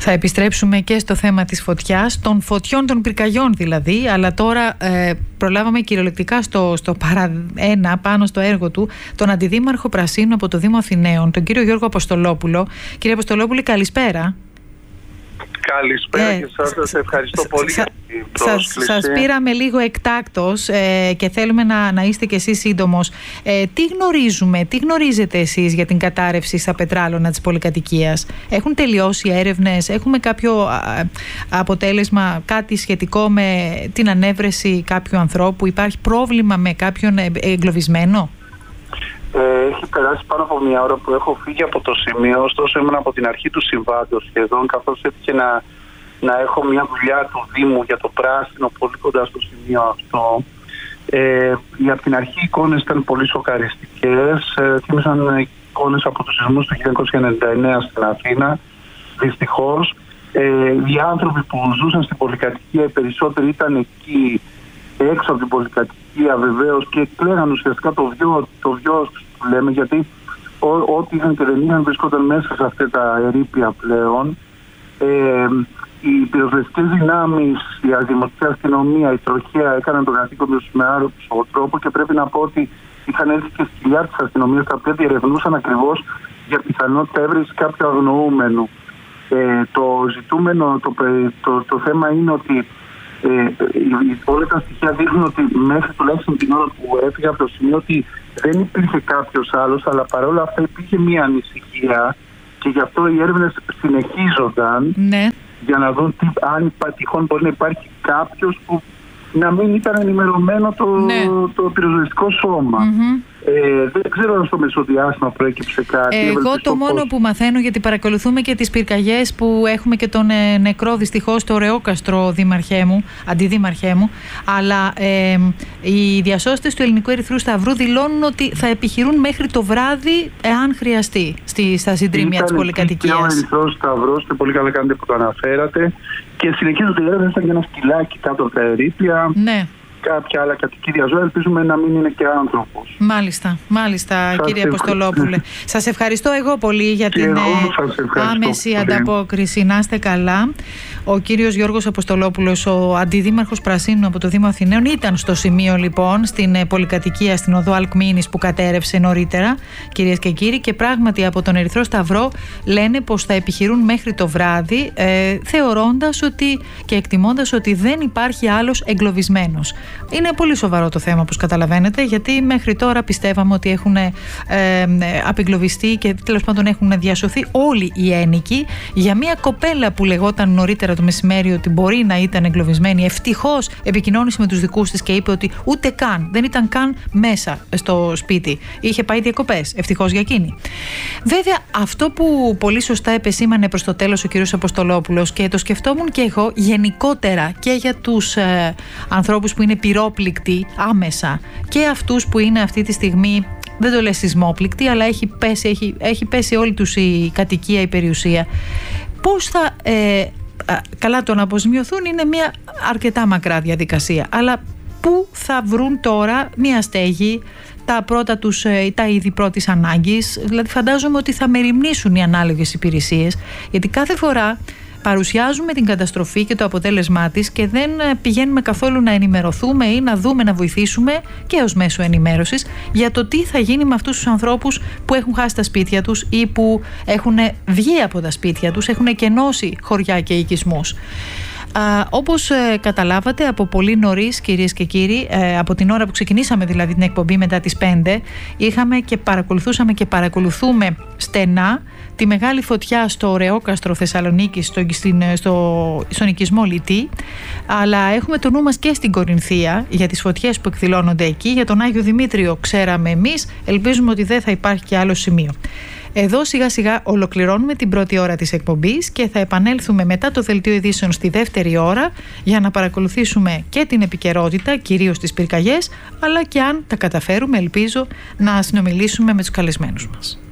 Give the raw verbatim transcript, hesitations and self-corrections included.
Θα επιστρέψουμε και στο θέμα της φωτιάς, των φωτιών των πυρκαγιών δηλαδή, αλλά τώρα ε, προλάβαμε κυριολεκτικά στο, στο παρα ένα πάνω στο έργο του τον Αντιδήμαρχο Πρασίνου από το Δήμο Αθηναίων, τον κύριο Γιώργο Αποστολόπουλο. Κύριε Αποστολόπουλε, καλησπέρα. Καλησπέρα ε, και σας, σας ευχαριστώ πολύ για την πρόσκληση. Σας πήραμε λίγο εκτάκτος ε, και θέλουμε να, να είστε κι εσείς σύντομος. Ε, τι γνωρίζουμε, τι γνωρίζετε εσείς για την κατάρρευση στα πετράλωνα της πολυκατοικίας? Έχουν τελειώσει έρευνες, έχουμε κάποιο α, αποτέλεσμα, κάτι σχετικό με την ανέβρεση κάποιου ανθρώπου? Υπάρχει πρόβλημα με κάποιον εγκλωβισμένο? Ε, έχει περάσει πάνω από μια ώρα που έχω φύγει από το σημείο, ωστόσο ήμουν από την αρχή του συμβάντος σχεδόν, καθώς έτυχε να, να έχω μια δουλειά του Δήμου για το πράσινο πολύ κοντά στο σημείο αυτό. Ε, από την αρχή οι εικόνες ήταν πολύ σοκαριστικές, ε, θύμισαν εικόνες από τους σεισμούς του χίλια εννιακόσια ενενήντα εννέα στην Αθήνα. Δυστυχώς ε, οι άνθρωποι που ζούσαν στην πολυκατοικία, οι περισσότεροι ήταν εκεί έξω από την πολυκατοικία βεβαίως και κλαίγαν ουσιαστικά το βιό, το βιό που λέμε, γιατί ό, ό,τι είχαν και δεν είχαν βρισκόταν μέσα σε αυτά τα ερείπια πλέον. Ε, οι πυροσβεστικές δυνάμεις, η δημοτική αστυνομία, η τροχέα έκαναν το καθήκον τους με άροψο τρόπο και πρέπει να πω ότι είχαν έρθει και σκυλιά της αστυνομίας τα οποία διερευνούσαν ακριβώς για πιθανότητα έβρεση κάποιου αγνοούμενου. Ε, το ζητούμενο, το, το, το θέμα είναι ότι Ε, όλα τα στοιχεία δείχνουν ότι μέχρι τουλάχιστον την ώρα που έφυγε από το σημείο ότι δεν υπήρχε κάποιος άλλος, αλλά παρόλα αυτά υπήρχε μια ανησυχία και γι' αυτό οι έρευνες συνεχίζονταν, ναι, για να δουν τι, αν τυχόν μπορεί να υπάρχει κάποιος που να μην ήταν ενημερωμένο το, ναι, το πυροσβεστικό σώμα. Mm-hmm. Ε, δεν ξέρω αν στο μεσοδιάστημα προέκυψε κάτι. Εγώ το μόνο πώς... που μαθαίνω, γιατί παρακολουθούμε και τις πυρκαγιές που έχουμε και τον ε, νεκρό δυστυχώς στο Ρεόκαστρο, δήμαρχέ μου, αντιδήμαρχέ μου, αλλά ε, οι διασώστες του Ελληνικού Ερυθρού Σταυρού δηλώνουν ότι θα επιχειρούν μέχρι το βράδυ εάν χρειαστεί στη, στα συντρίμμια της πολυκατοικίας. Ήταν ο Ερυθρός Σταυρός και πολύ καλά κάνετε που το αναφέρατε, και συνεχίζονται οι έρευνες, ήταν και ένα σκυλάκι κάτω από τα ερείπια. Ναι. Κάποια άλλα κατοικίδια ζώα, ελπίζουμε να μην είναι και άνθρωπος. Μάλιστα, μάλιστα, σας κύριε Αποστολόπουλε. Σας ευχαριστώ εγώ πολύ για και την άμεση πολύ. ανταπόκριση. Να είστε καλά. Ο κύριος Γιώργος Αποστολόπουλος, ο Αντιδήμαρχος Πρασίνου από το Δήμο Αθηναίων, ήταν στο σημείο λοιπόν, στην πολυκατοικία στην οδό Αλκμήνης που κατέρευσε νωρίτερα, κυρίες και κύριοι, και πράγματι από τον Ερυθρό Σταυρό λένε πως θα επιχειρούν μέχρι το βράδυ, ε, θεωρώντας ότι και εκτιμώντας ότι δεν υπάρχει άλλος εγκλωβισμένος. Είναι πολύ σοβαρό το θέμα, όπως καταλαβαίνετε, γιατί μέχρι τώρα πιστεύαμε ότι έχουν ε, ε, απεγκλωβιστεί και τέλος πάντων έχουν διασωθεί όλοι οι ένοικοι για μια κοπέλα που λεγόταν νωρίτερα το μεσημέρι ότι μπορεί να ήταν εγκλωβισμένη. Ευτυχώς επικοινώνησε με τους δικούς της και είπε ότι ούτε καν, δεν ήταν καν μέσα στο σπίτι. Είχε πάει διακοπές. Ευτυχώς για εκείνη. Βέβαια, αυτό που πολύ σωστά επεσήμανε προς το τέλος ο κ. Αποστολόπουλος, και το σκεφτόμουν και εγώ γενικότερα και για τους ε, ανθρώπους που είναι πυρόπληκτοι άμεσα και αυτούς που είναι αυτή τη στιγμή, δεν το λες σεισμόπληκτοι, αλλά έχει πέσει, έχει, έχει πέσει όλη τους η κατοικία, η περιουσία. Πώς θα... Ε, καλά, το να αποζημιωθούν είναι μια αρκετά μακρά διαδικασία, αλλά πού θα βρουν τώρα μια στέγη, τα πρώτα τους, τα είδη πρώτης ανάγκης? Δηλαδή φαντάζομαι ότι θα μεριμνήσουν οι ανάλογες υπηρεσίες, γιατί κάθε φορά παρουσιάζουμε την καταστροφή και το αποτέλεσμά της και δεν πηγαίνουμε καθόλου να ενημερωθούμε ή να δούμε, να βοηθήσουμε και ως μέσο ενημέρωσης για το τι θα γίνει με αυτούς τους ανθρώπους που έχουν χάσει τα σπίτια τους ή που έχουν βγει από τα σπίτια τους, έχουν εκενώσει χωριά και οικισμούς. Α, όπως ε, καταλάβατε από πολύ νωρίς, κυρίες και κύριοι, ε, από την ώρα που ξεκινήσαμε δηλαδή την εκπομπή μετά τις πέντε, είχαμε και παρακολουθούσαμε και παρακολουθούμε στενά τη μεγάλη φωτιά στο Ρεόκαστρο Θεσσαλονίκης, στο, στην, στο, στον οικισμό Λιτή, αλλά έχουμε το νου μας και στην Κορινθία για τις φωτιές που εκδηλώνονται εκεί. Για τον Άγιο Δημήτριο ξέραμε εμείς, ελπίζουμε ότι δεν θα υπάρχει και άλλο σημείο. Εδώ σιγά σιγά ολοκληρώνουμε την πρώτη ώρα της εκπομπής και θα επανέλθουμε μετά το δελτίο ειδήσεων στη δεύτερη ώρα για να παρακολουθήσουμε και την επικαιρότητα, κυρίως τις πυρκαγιές, αλλά και αν τα καταφέρουμε, ελπίζω, να συνομιλήσουμε με τους καλεσμένους μας.